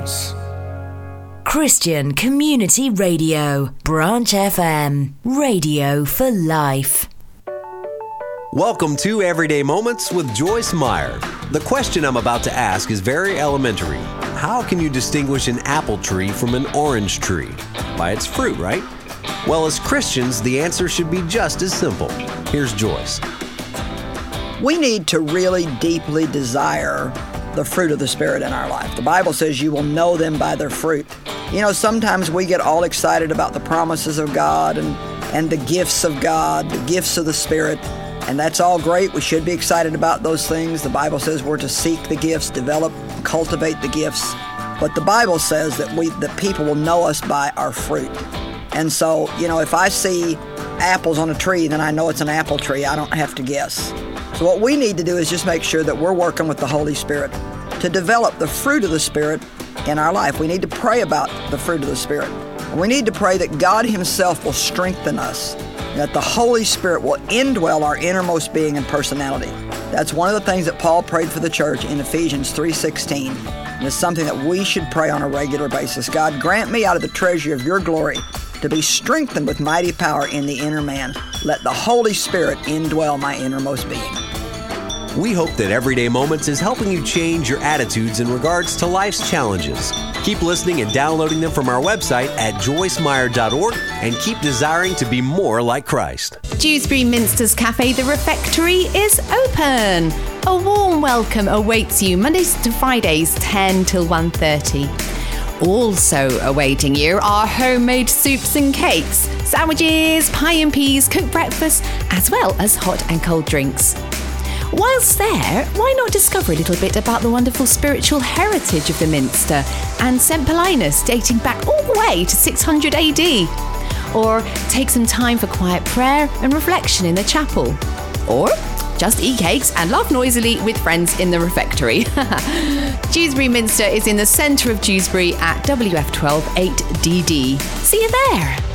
Moments. Christian Community Radio, Branch FM, radio for life. Welcome to Everyday Moments with Joyce Meyer. The question I'm about to ask is very elementary. How can you distinguish an apple tree from an orange tree? By its fruit, right? Well, as Christians, the answer should be just as simple. Here's Joyce. We need to really deeply desire the fruit of the Spirit in our life. The Bible says you will know them by their fruit. You know, sometimes we get all excited about the promises of God and the gifts of God, the gifts of the Spirit, and that's all great. We should be excited about those things. The Bible says we're to seek the gifts, develop, cultivate the gifts. But the Bible says that people will know us by our fruit. And so, you know, if I see apples on a tree, then I know it's an apple tree. I don't have to guess. So what we need to do is just make sure that we're working with the Holy Spirit to develop the fruit of the Spirit in our life. We need to pray about the fruit of the Spirit. We need to pray that God Himself will strengthen us, that the Holy Spirit will indwell our innermost being and personality. That's one of the things that Paul prayed for the church in Ephesians 3:16. And it's something that we should pray on a regular basis. God, grant me out of the treasure of your glory to be strengthened with mighty power in the inner man. Let the Holy Spirit indwell my innermost being. We hope that Everyday Moments is helping you change your attitudes in regards to life's challenges. Keep listening and downloading them from our website at joycemeyer.org and keep desiring to be more like Christ. Dewsbury Minster's Cafe, The Refectory, is open. A warm welcome awaits you Mondays to Fridays, 10 till 1:30. Also awaiting you are homemade soups and cakes, sandwiches, pie and peas, cooked breakfast, as well as hot and cold drinks. Whilst there, why not discover a little bit about the wonderful spiritual heritage of the Minster and St. Paulinus dating back all the way to 600 AD? Or take some time for quiet prayer and reflection in the chapel? Or just eat cakes and laugh noisily with friends in the refectory. Dewsbury Minster is in the centre of Dewsbury at WF12 8DD. See you there!